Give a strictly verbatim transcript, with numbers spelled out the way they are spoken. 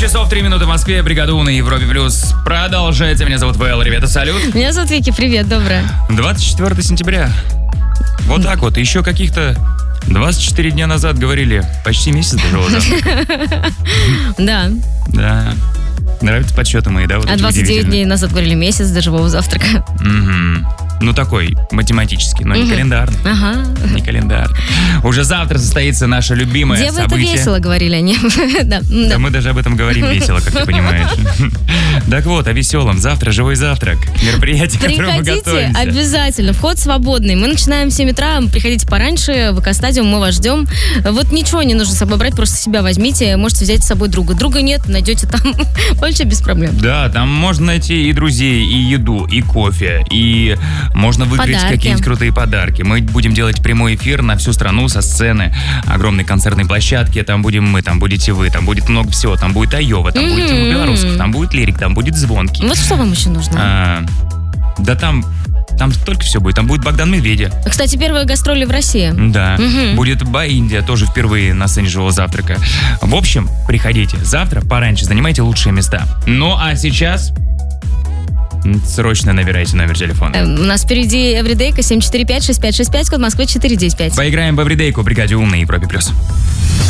часов три минуты в Москве. Бригада У на Европе Плюс продолжается. Меня зовут Вэл. Ребята, салют. Меня зовут Вики. Привет, доброе. двадцать четвёртого сентября. Вот так вот. Еще каких-то двадцать четыре дня назад говорили, почти месяц дожило завтра. Да. Да. Нравятся подсчеты мои, да? Вот а двадцать девять дней назад говорили месяц до живого завтрака. Угу. Ну, такой математический, но не угу. календарный. Ага. Не календарный. Уже завтра состоится наше любимое Где событие. Где вы это весело говорили они? да, да. да мы даже об этом говорим весело, как ты понимаешь. Так вот, о веселом. Завтра живой завтрак. Мероприятие, к которому мы готовимся. Приходите обязательно. Вход свободный. Мы начинаем в семь утра. Приходите пораньше. В ВК-стадиум, мы вас ждем. Вот ничего не нужно с собой брать, просто себя возьмите. Можете взять с собой друга. Друга нет, найдете там вообще без проблем. Да, там можно найти и друзей, и еду, и кофе, и можно выиграть подарки. Какие-нибудь крутые подарки. Мы будем делать прямой эфир на всю страну со сцены огромной концертной площадки. Там будем мы, там будете вы, там будет много всего. Там будет Айова, там mm-hmm. будет Тима Белорусских, там будет Лирик, там будет Звонкий. Вот что вам еще нужно? А, да там... Там столько все будет. Там будет Богдан Медведев. Кстати, первые гастроли в России. Да. Угу. Будет Ба-Индия, тоже впервые на сцене живого завтрака. В общем, приходите. Завтра пораньше занимайте лучшие места. Ну, а сейчас... Срочно набирайте номер телефона. Э, у нас впереди Эвридейка семь четыре пять шесть пять шесть пять, код Москвы четыре девять пять. Поиграем в Эвридейку в бригаде У на Европе Плюс.